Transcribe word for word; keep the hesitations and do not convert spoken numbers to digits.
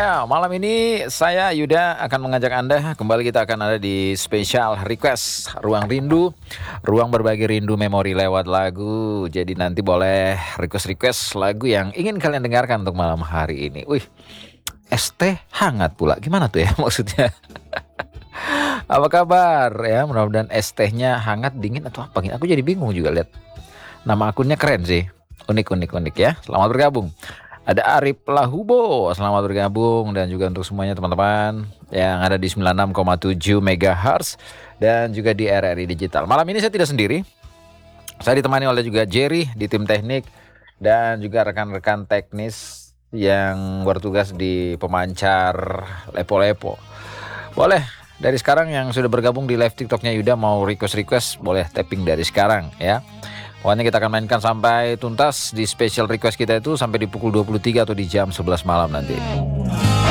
Ya, malam ini saya Yuda akan mengajak Anda kembali, kita akan ada di spesial request Ruang Rindu, ruang berbagi rindu memori lewat lagu. Jadi nanti boleh request-request lagu yang ingin kalian dengarkan untuk malam hari ini. Wih, es teh hangat pula. Gimana tuh ya maksudnya? Apa kabar ya? Mudah-mudahan es tehnya hangat, dingin atau apa gitu. Aku jadi bingung juga lihat. Nama akunnya keren sih. Unik-unik-unik ya. Selamat bergabung. Ada Arif Lahubo, selamat bergabung. Dan juga untuk semuanya teman-teman yang ada di sembilan puluh enam koma tujuh megahertz dan juga di R R I Digital. Malam ini saya tidak sendiri, saya ditemani oleh juga Jerry di tim teknik dan juga rekan-rekan teknis yang bertugas di pemancar Lepo-Lepo. Boleh dari sekarang yang sudah bergabung di live TikToknya Yuda mau request-request, boleh tapping dari sekarang ya. Pokoknya kita akan mainkan sampai tuntas di special request kita itu sampai di pukul dua puluh tiga atau di jam sebelas malam nanti.